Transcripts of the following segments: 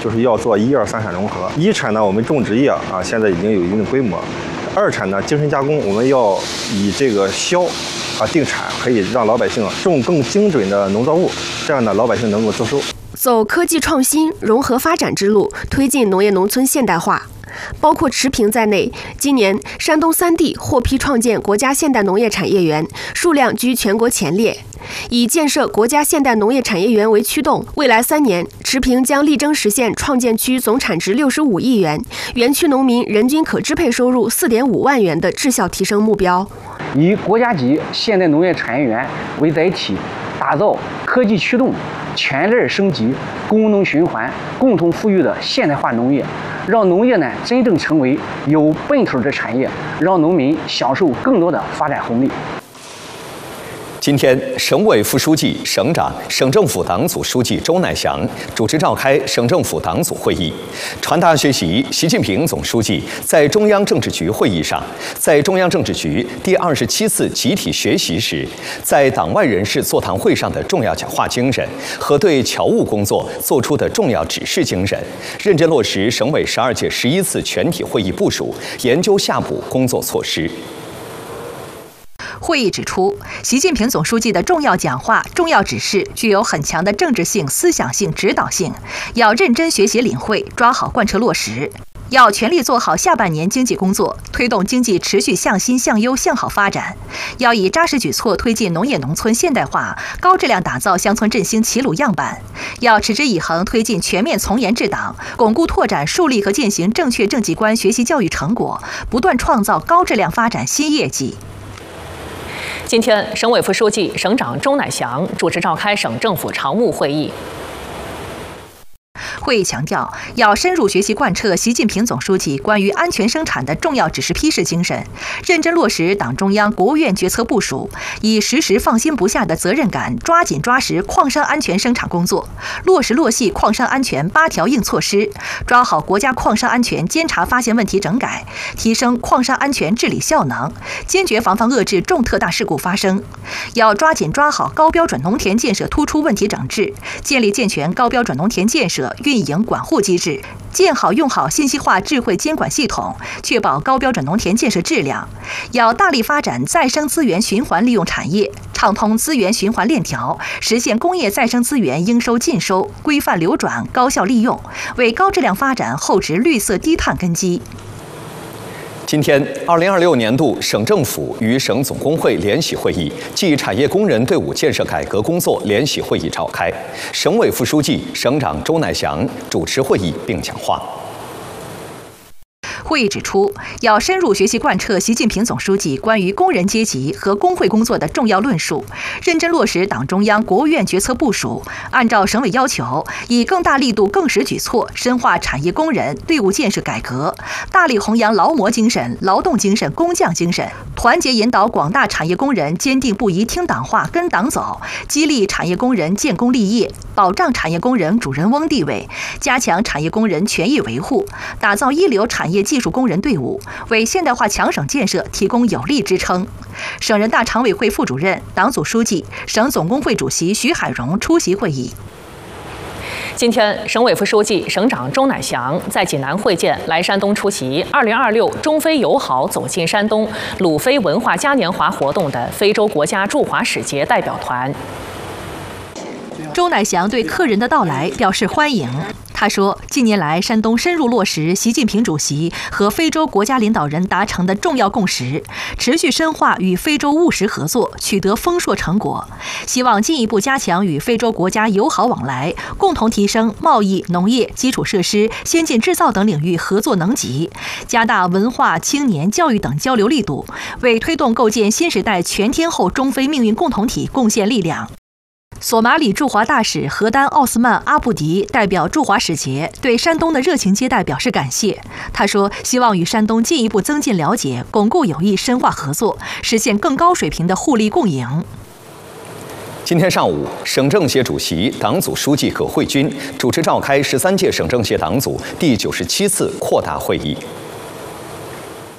就是要做1、2、3产融合。1产呢，我们种植业现在已经有一定规模；2产呢，精深加工，我们要以这个销定产，可以让老百姓种更精准的农作物，这样呢，老百姓能够增收。 走科技创新、融合发展之路，推进农业农村现代化。包括持平在内，今年山东3地获批创建国家现代农业产业园，数量居全国前列。以建设国家现代农业产业园为驱动，未来3年，持平将力争实现创建区总产值65亿元，园区农民人均可支配收入4.5万元的质效提升目标。 以国家级现代农业产业园为载体，打造科技驱动、全链升级、工农循环、共同富裕的现代化农业，让农业呢真正成为有奔头的产业，让农民享受更多的发展红利。 今天，省委副书记、省长、省政府党组书记周乃祥主持召开省政府党组会议，传达学习习近平总书记在中央政治局会议上，在中央政治局第27次集体学习时，在党外人士座谈会上的重要讲话精神和对侨务工作作出的重要指示精神，认真落实省委12届11次全体会议部署，研究下补工作措施。 会议指出，习近平总书记的重要讲话、重要指示具有很强的政治性、思想性、指导性，要认真学习领会，抓好贯彻落实。要全力做好下半年经济工作，推动经济持续向新、向优、向好发展。要以扎实举措推进农业农村现代化，高质量打造乡村振兴齐鲁样板。要持之以恒推进全面从严治党，巩固拓展树立和践行正确政绩观学习教育成果，不断创造高质量发展新业绩。 今天，省委副书记、省长周乃祥主持召开省政府常务会议。 会议强调，要深入学习贯彻习近平总书记关于安全生产的重要指示批示精神，认真落实党中央、国务院决策部署，以时时放心不下的责任感，抓紧抓实矿山安全生产工作，落实落细矿山安全8条硬措施，抓好国家矿山安全监察发现问题整改，提升矿山安全治理效能，坚决防范遏制重特大事故发生。要抓紧抓好高标准农田建设突出问题整治，建立健全高标准农田建设运营管护机制，建好用好信息化智慧监管系统，确保高标准农田建设质量。要大力发展再生资源循环利用产业，畅通资源循环链条，实现工业再生资源应收尽收、规范流转、高效利用，为高质量发展厚植绿色低碳根基。 今天，2026年度省政府与省总工会联席会议暨产业工人队伍建设改革工作联席会议召开，省委副书记、省长周乃祥主持会议并讲话。 会议指出，要深入学习贯彻习近平总书记关于工人阶级和工会工作的重要论述，认真落实党中央、国务院决策部署，按照省委要求，以更大力度、更实举措深化产业工人队伍建设改革，大力弘扬劳模精神、劳动精神、工匠精神，团结引导广大产业工人坚定不移听党话、跟党走，激励产业工人建功立业，保障产业工人主人翁地位，加强产业工人权益维护，打造一流产业技术工人队伍，为现代化强省建设提供有力支撑。省人大常委会副主任、党组书记、省总工会主席徐海荣出席会议。 今天，省委副书记、省长周乃祥在济南会见来山东出席2026中非友好走进山东鲁非文化嘉年华活动的非洲国家驻华使节代表团。 周乃祥对客人的到来表示欢迎。他说，近年来山东深入落实习近平主席和非洲国家领导人达成的重要共识，持续深化与非洲务实合作，取得丰硕成果。希望进一步加强与非洲国家友好往来，共同提升贸易、农业、基础设施、先进制造等领域合作能级，加大文化、青年、教育等交流力度，为推动构建新时代全天候中非命运共同体贡献力量。索马里驻华大使何丹·奥斯曼·阿布迪代表驻华使节对山东的热情接待表示感谢。他说，希望与山东进一步增进了解，巩固友谊，深化合作，实现更高水平的互利共赢。 今天上午，省政协主席、党组书记葛慧军主持召开13届省政协党组第97次扩大会议。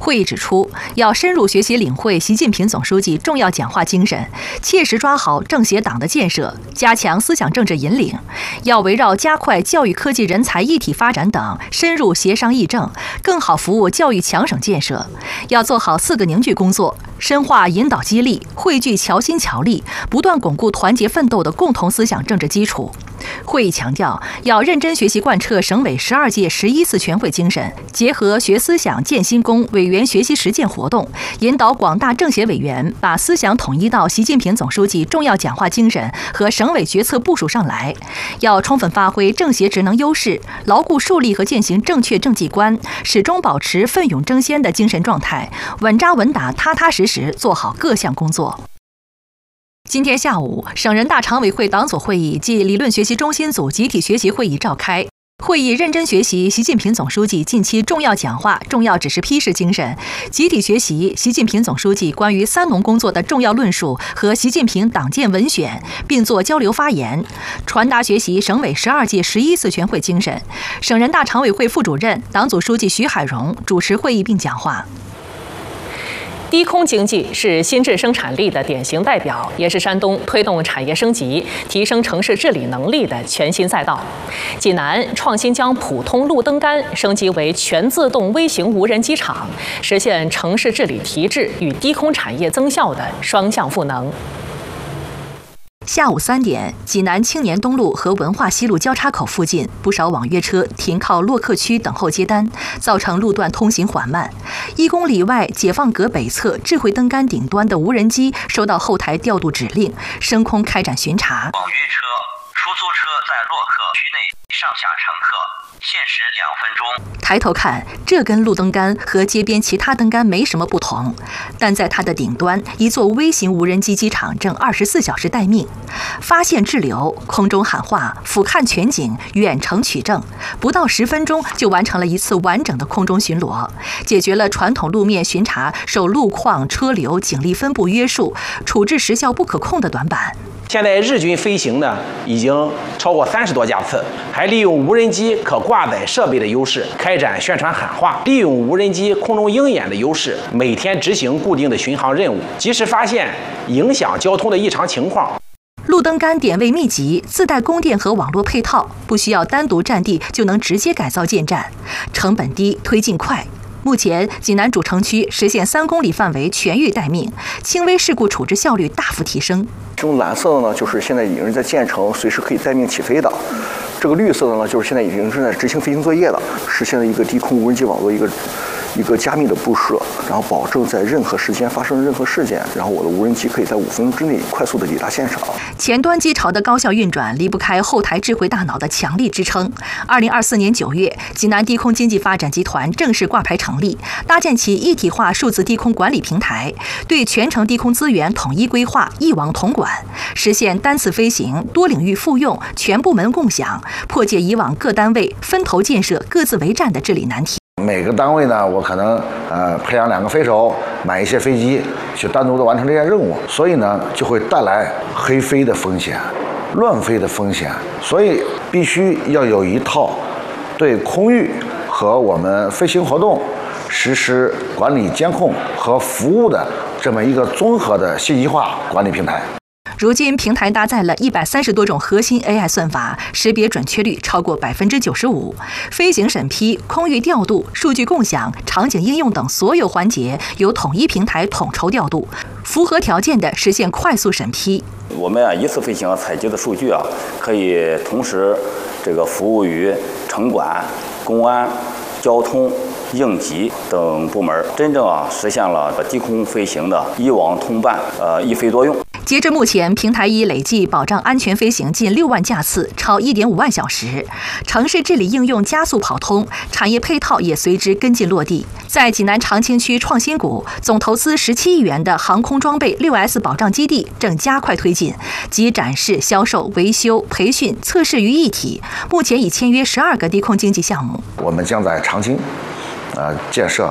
会议指出，要深入学习领会习近平总书记重要讲话精神，切实抓好政协党的建设，加强思想政治引领。要围绕加快教育科技人才一体发展等深入协商议政，更好服务教育强省建设。要做好4个凝聚工作，深化引导激励，汇聚侨心侨力，不断巩固团结奋斗的共同思想政治基础。会议强调，要认真学习贯彻省委12届11次全会精神，结合学思想建新功委员学习实践活动，引导广大政协委员把思想统一到习近平总书记重要讲话精神和省委决策部署上来。要充分发挥政协职能优势，牢固树立和践行正确政绩观，始终保持奋勇争先的精神状态，稳扎稳打、踏踏实实做好各项工作。今天下午，省人大常委会党组会议暨理论学习中心组集体学习会议召开。会议认真学习习近平总书记近期重要讲话、重要指示批示精神，集体学习习近平总书记关于3农工作的重要论述和习近平党建文选，并作交流发言，传达学习省委12届11次全会精神。省人大常委会副主任、党组书记徐海荣主持会议并讲话。 低空经济是新质生产力的典型代表，也是山东推动产业升级、提升城市治理能力的全新赛道。济南创新将普通路灯杆升级为全自动微型无人机场，实现城市治理提质与低空产业增效的双向赋能。 下午3点，济南青年东路和文化西路交叉口附近，不少网约车停靠洛克区等候接单，造成路段通行缓慢。1公里外解放阁北侧智慧灯杆顶端的无人机收到后台调度指令，升空开展巡查。 网约车、出租车在洛克区内上下乘客，限时2分钟。 抬头看，这根路灯杆和街边其他灯杆没什么不同，但在它的顶端，一座微型无人机机场正24小时待命，发现滞留、空中喊话、俯瞰全景、远程取证，不到10分钟就完成了一次完整的空中巡逻，解决了传统路面巡查受路况、车流、警力分布约束、处置时效不可控的短板。 现在日均飞行呢已经超过30多架次，还利用无人机可挂载设备的优势开展宣传喊话，利用无人机空中鹰眼的优势，每天执行固定的巡航任务，及时发现影响交通的异常情况。 路灯杆点位密集，自带供电和网络配套，不需要单独占地就能直接改造建站，成本低，推进快。目前，济南主城区实现3公里范围全域待命，轻微事故处置效率大幅提升。 这种蓝色的呢，就是现在已经是在建成，随时可以待命起飞的；这个绿色的呢，就是现在已经正在执行飞行作业的，实现了一个低空无人机网络一个加密的布设，然后保证在任何时间发生任何事件，然后我的无人机可以在5分钟之内快速的抵达现场。 前端机巢的高效运转离不开后台智慧大脑的强力支撑。2024年9月，济南低空经济发展集团正式挂牌成立，搭建起一体化数字低空管理平台，对全程低空资源统一规划、一网统管，实现单次飞行、多领域复用、全部门共享，破解以往各单位分头建设、各自为战的治理难题。 每个单位呢，我可能培养2个飞手，买一些飞机，去单独的完成这些任务，所以呢，就会带来黑飞的风险、乱飞的风险，所以必须要有一套对空域和我们飞行活动实施管理监控和服务的这么一个综合的信息化管理平台。 如今，平台搭载了130多种核心 AI 算法，识别准确率超过95%，飞行审批、空域调度、数据共享、场景应用等所有环节由统一平台统筹调度，符合条件的实现快速审批。 我们一次飞行采集的数据可以同时服务于城管、公安、交通、应急等部门，真正实现了低空飞行的一网通办、一飞多用。 截至目前，平台已累计保障安全飞行近6万架次，超1.5万小时。城市治理应用加速跑通，产业配套也随之跟进落地。在济南长青区创新谷，总投资17亿元的航空装备 6S 保障基地正加快推进，集展示、销售、维修、培训、测试于一体。目前已签约12个低空经济项目。 我们将在长青，建设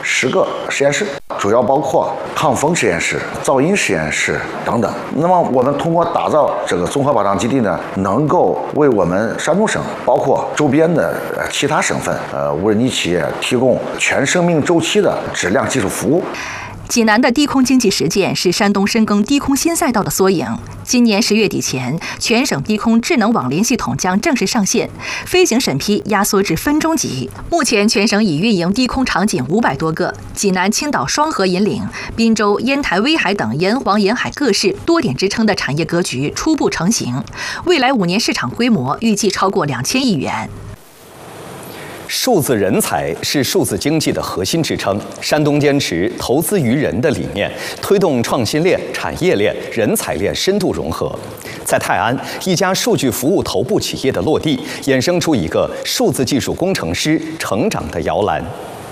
10个实验室，主要包括抗风实验室、噪音实验室等等。那么我们通过打造这个综合保障基地呢，能够为我们山东省包括周边的其他省份无人机企业提供全生命周期的质量技术服务。 济南的低空经济实践是山东深耕低空新赛道的缩影。今年10月底前，全省低空智能网联系统将正式上线，飞行审批压缩至分钟级。目前全省已运营低空场景500多个，济南、青岛双河引领，滨州、烟台、威海等沿黄沿海各市多点支撑的产业格局初步成型，未来5年市场规模预计超过2000亿元。 数字人才是数字经济的核心支撑。山东坚持投资于人的理念，推动创新链、产业链、人才链深度融合。在泰安，一家数据服务头部企业的落地，衍生出一个数字技术工程师成长的摇篮。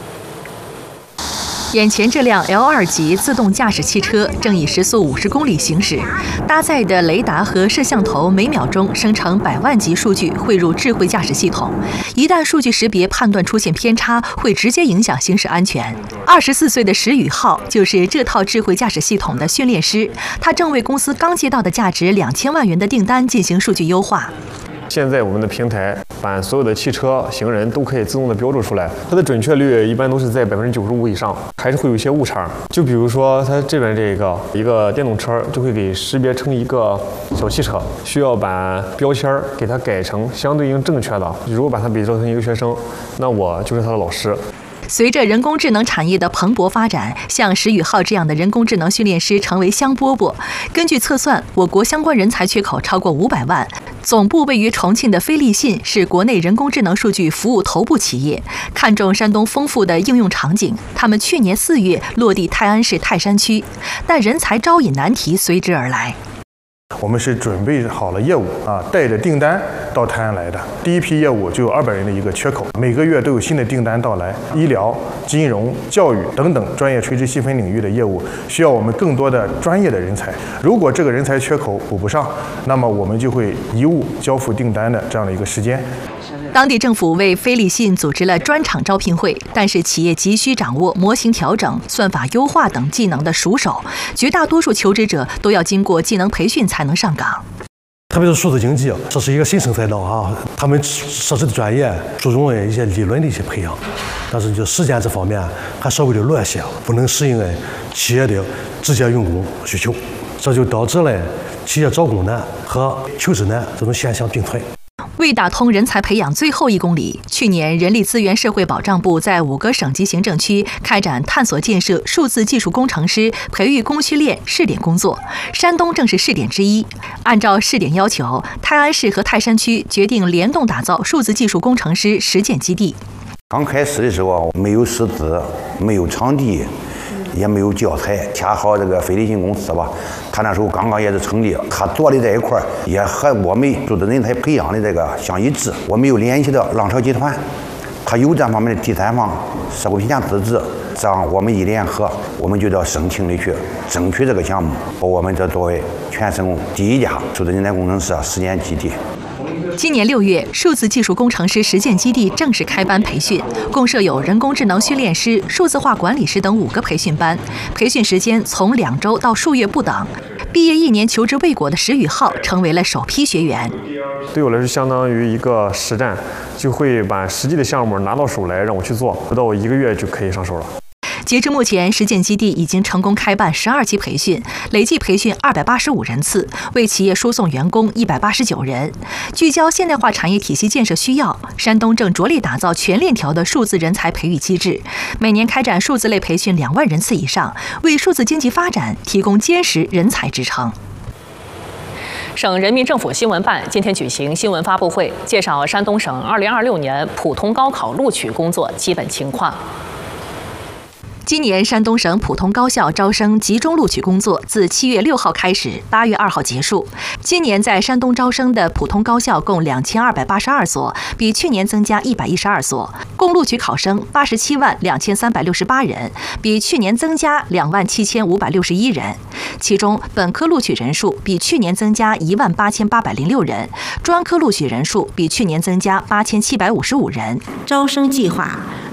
眼前这辆 L2 级自动驾驶汽车正以时速50公里行驶，搭载的雷达和摄像头每秒钟生成100万级数据汇入智慧驾驶系统，一旦数据识别判断出现偏差，会直接影响行驶安全。24岁的石宇浩就是这套智慧驾驶系统的训练师，他正为公司刚接到的价值2000万元的订单进行数据优化。 现在我们的平台把所有的汽车、行人都可以自动的标注出来，它的准确率一般都是在95%以上，还是会有一些误差。就比如说它这边一个电动车就会给识别成一个小汽车，需要把标签给它改成相对应正确的。如果把它比作成一个学生，那我就是他的老师。 随着人工智能产业的蓬勃发展，像石宇浩这样的人工智能训练师成为香饽饽。根据测算，我国相关人才缺口超过500万。总部位于重庆的飞利信是国内人工智能数据服务头部企业，看重山东丰富的应用场景，他们去年4月落地泰安市泰山区，但人才招引难题随之而来。 我们是准备好了业务带着订单到泰安来的。第一批业务就有200人的一个缺口，每个月都有新的订单到来。医疗、金融、教育等等专业垂直细分领域的业务，需要我们更多的专业的人才。如果这个人才缺口补不上，那么我们就会贻误交付订单的这样的一个时间。 当地政府为飞利信组织了专场招聘会，但是企业急需掌握模型调整、算法优化等技能的熟手，绝大多数求职者都要经过技能培训才能上岗。 特别是数字经济，这是一个新生赛道他们设置的专业注重一些理论的一些培养，但是就实践这方面还稍微的乱些，不能适应企业的直接用工需求，这就导致了企业招工难和求职难这种现象并存。 为打通人才培养最后1公里，去年人力资源社会保障部在5个省级行政区开展探索建设数字技术工程师培育供需链试点工作，山东正是试点之一。按照试点要求，泰安市和泰山区决定联动打造数字技术工程师实践基地。 刚开始的时候没有师资，没有场地，也没有教材，恰好这个飞利信公司吧，他那时候刚刚也是成立，他做的这一块也和我们数字人才培养的这个相一致。我们又联系到浪潮集团，他有这方面的第三方社会评价资质，这样我们一联合，我们就到省厅里去争取这个项目，把我们这作为全省第1家数字人才工程师实践基地。 今年6月，数字技术工程师实践基地正式开班培训，共设有人工智能训练师、数字化管理师等5个培训班，培训时间从2周到数月不等。毕业1年求职未果的石宇浩成为了首批学员。 对我来说，相当于一个实战，就会把实际的项目拿到手来让我去做，不到1个月就可以上手了。 截至目前，实践基地已经成功开办12期培训，累计培训285人次，为企业输送员工189人。聚焦现代化产业体系建设需要，山东正着力打造全链条的数字人才培育机制，每年开展数字类培训2万人次以上，为数字经济发展提供坚实人才支撑。 省人民政府新闻办今天举行新闻发布会，介绍山东省2026年普通高考录取工作基本情况。 今年山东省普通高校招生集中录取工作自7月6号开始，8月2号结束。今年在山东招生的普通高校共2282所，比去年增加112所，共录取考生87万2368人，比去年增加2万7561人。其中，本科录取人数比去年增加1万8806人，专科录取人数比去年增加8755人。 招生计划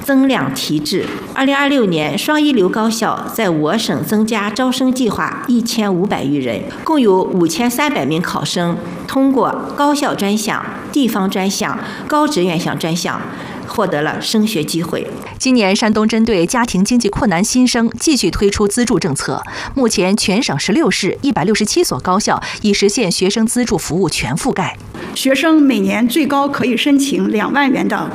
增量提质。2026年，双一流高校在我省增加招生计划1500余人，共有5300名考生通过高校专项、地方专项、高职院校专项获得了升学机会。 今年，山东针对家庭经济困难新生，继续推出资助政策。目前，全省16市167所高校已实现学生资助服务全覆盖。 学生每年最高可以申请2万元的